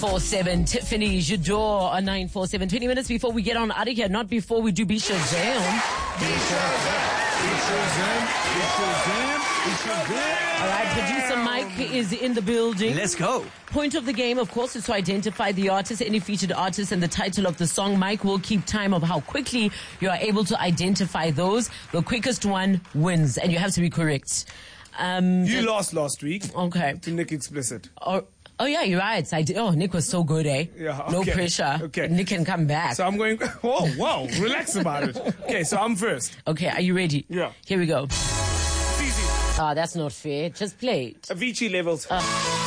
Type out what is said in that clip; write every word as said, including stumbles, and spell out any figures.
four seven Tiffany Jador on nine four seven. twenty minutes before we get on out of here, not before we do Be Shazam. All right, producer Mike is in the building. Let's go. Point of the game, of course, is to identify the artist, any featured artist, and the title of the song. Mike will keep time of how quickly you are able to identify those. The quickest one wins, and you have to be correct. Um, you lost last week. Okay. To Nick Explicit. Oh, oh yeah, you're right. I did. Oh, Nick was so good, eh? Yeah. Okay. No pressure. Okay. Nick can come back. So I'm going. Whoa, whoa, relax about it. Okay, so I'm first. Okay, are you ready? Yeah. Here we go. It's easy. Ah, that's not fair. Just play it. Avicii levels. Uh.